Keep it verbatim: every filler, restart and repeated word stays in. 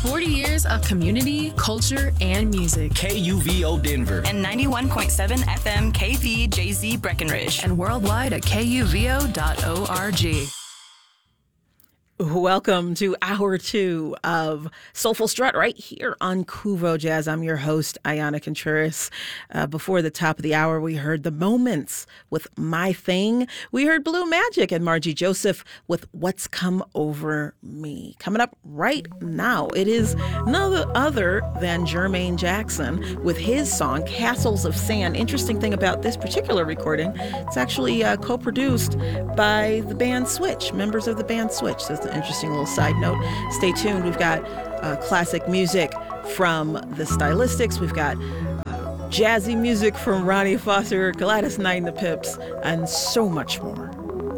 forty years of community, culture, and music. K U V O Denver. And ninety-one point seven F M K V J Z Breckenridge. And worldwide at K U V O dot org. Welcome to hour two of Soulful Strut right here on Kuvo Jazz. I'm your host, Ayana Contreras. Uh, before the top of the hour, we heard The Moments with My Thing. We heard Blue Magic and Margie Joseph with What's Come Over Me. Coming up right now, it is none other than Jermaine Jackson with his song, Castles of Sand. Interesting thing about this particular recording, it's actually uh, co-produced by the band Switch, members of the band Switch. So it's an interesting little side note. Stay tuned. We've got uh, classic music from the Stylistics. We've got uh, jazzy music from Ronnie Foster, Gladys Knight and the Pips, and so much more.